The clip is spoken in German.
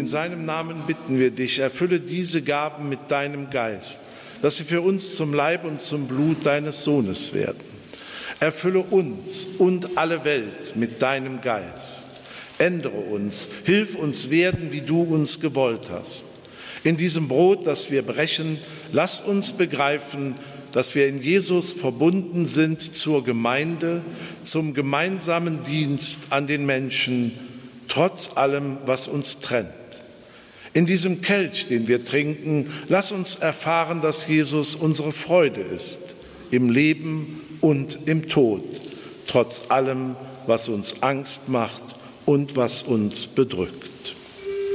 In seinem Namen bitten wir dich, erfülle diese Gaben mit deinem Geist, dass sie für uns zum Leib und zum Blut deines Sohnes werden. Erfülle uns und alle Welt mit deinem Geist. Ändere uns, hilf uns werden, wie du uns gewollt hast. In diesem Brot, das wir brechen, lass uns begreifen, dass wir in Jesus verbunden sind zur Gemeinde, zum gemeinsamen Dienst an den Menschen, trotz allem, was uns trennt. In diesem Kelch, den wir trinken, lass uns erfahren, dass Jesus unsere Freude ist, im Leben und im Tod, trotz allem, was uns Angst macht und was uns bedrückt.